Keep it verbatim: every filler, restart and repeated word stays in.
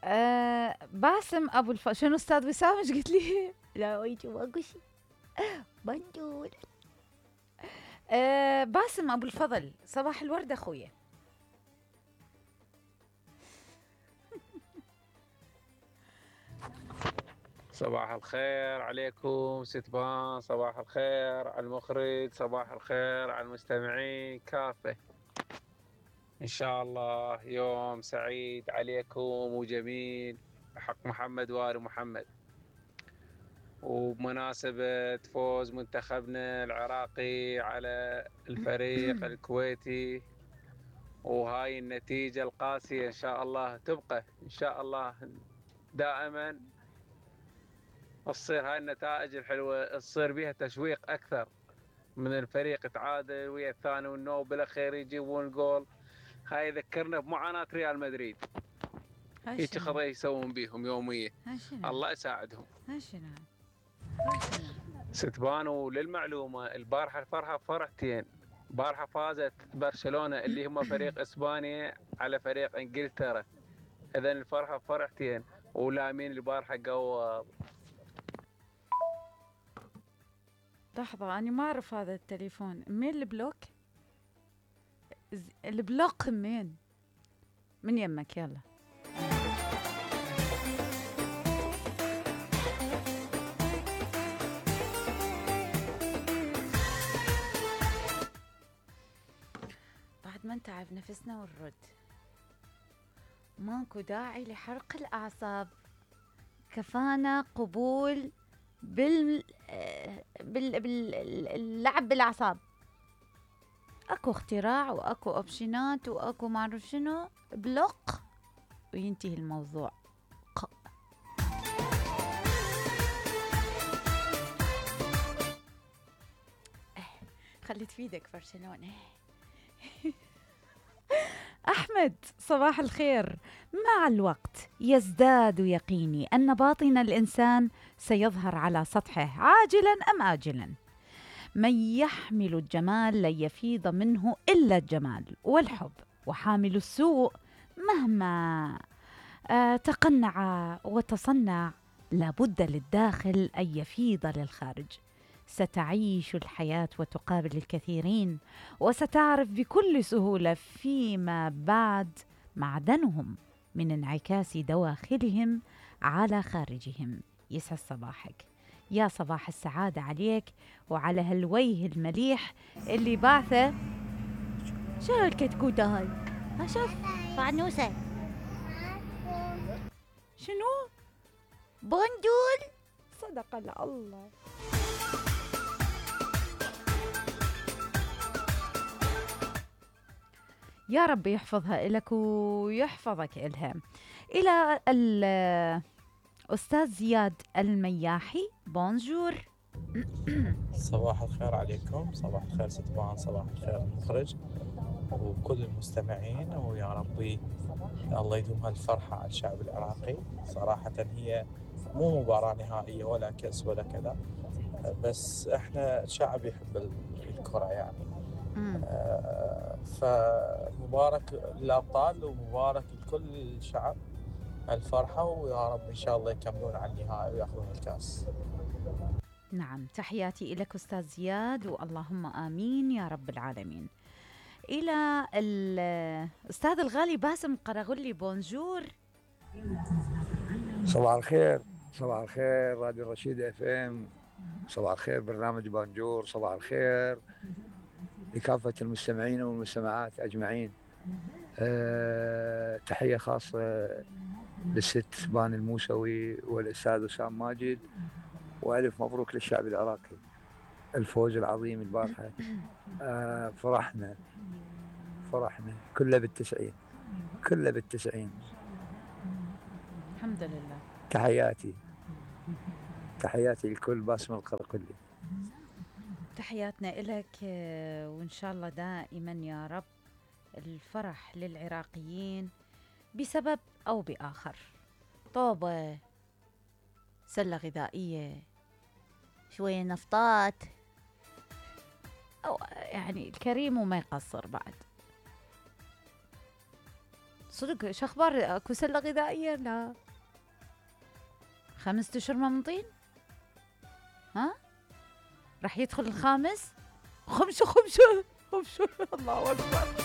آه باسم ابو الف شنو استاذ وسام ايش قلت لي؟ لا ويجي ماكو شيء. بنجول. آه باسم ابو الفضل، صباح الورد اخويا. صباح الخير عليكم ستبان، صباح الخير على المخرج، صباح الخير على المستمعين كافة. إن شاء الله يوم سعيد عليكم وجميل بحق محمد وآل محمد، وبمناسبة فوز منتخبنا العراقي على الفريق الكويتي، وهاي النتيجة القاسية إن شاء الله تبقى إن شاء الله دائما تصير هاي النتائج الحلوة، تصير بها تشويق أكثر من الفريق تعادل ويا الثاني والنو بالاخير يجيبون جول. هاي يذكرنا بمعاناة ريال مدريد، هيك هاشنا خطايا يسوون بيهم يوميا. هاشنا الله يساعدهم. هاشنا هاشنا. ستبانوا للمعلومة البارحة الفرحة فرحتين، بارحة فازت برشلونة اللي هم فريق اسبانيا على فريق انجلترا، اذا الفرحة فرحتين ولامين البارحة قوى. لحظة أنا ما أعرف هذا التليفون، مين البلوك؟ ز- البلوك مين؟ من يمك يلا. بعد ما نتعب نفسنا ونرد، ماكو داعي لحرق الأعصاب، كفانا قبول بال آه، بال باللعب بالأعصاب. اكو اختراع واكو اوبشنات واكو معرف شنو، بلوك وينتهي الموضوع. ق- خليت في ايدك برشلونة. أحمد صباح الخير. مع الوقت يزداد يقيني أن باطن الإنسان سيظهر على سطحه عاجلا أم آجلا. من يحمل الجمال لن يفيض منه إلا الجمال والحب، وحامل السوء مهما آه تقنع وتصنع لابد للداخل أن يفيض للخارج. ستعيش الحياة وتقابل الكثيرين، وستعرف بكل سهولة فيما بعد معدنهم من انعكاس دواخلهم على خارجهم. يسعد صباحك، يا صباح السعادة عليك وعلى هالوجه المليح اللي بعثه. شو هالكتكوتة هاي؟ ها شوف فانوسة. شنو؟ بندول. صدق الله. يا رب يحفظها إلك ويحفظك إلها. إلى الأستاذ زياد المياحي، بونجور. صباح الخير عليكم، صباح الخير ستبان، صباح الخير المخرج وكل المستمعين، ويا ربي الله يدوم هالفرحة على الشعب العراقي. صراحة هي مو مباراة نهائية ولا كأس ولا كذا، بس احنا شعب يحب الكرة يعني. مم. آه، فمبارك للأبطال ومبارك لكل الشعب الفرحة، ويا رب إن شاء الله يكملون على النهائي ويأخذون الكأس. نعم، تحياتي إليك أستاذ زياد، واللهم آمين يا رب العالمين. إلى الأستاذ الغالي باسم قرغلي، بونجور. صباح الخير، صباح الخير راديو رشيد اف ام، صباح الخير برنامج بانجور، صباح الخير لكافة المستمعين والمستمعات أجمعين. أه تحية خاصة للست بان الموسوي والأستاذ وسام ماجد، وألف مبروك للشعب العراقي الفوز العظيم البارحة. أه فرحنا فرحنا كله بالتسعين، كله بالتسعين. الحمد لله. تحياتي تحياتي لكل باسم القرقلي. تحياتنا إلك، آه، وإن شاء الله دائما يا رب الفرح للعراقيين بسبب أو بآخر. طوبة، سلة غذائية، شوية نفطات، أو يعني الكريم وما يقصر بعد. صدق شو اخبار اكو سله غذائيه؟ لا. خمسة اشهر ما منطين؟ ها؟ راح يدخل الخامس؟ خمسه خمسه خمسه الله اكبر.